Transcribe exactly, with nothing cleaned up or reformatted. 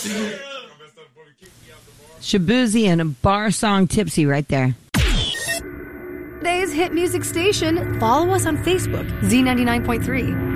Shabuzi and a bar song tipsy right there. Today's hit music station. Follow us on Facebook, Z ninety-nine point three.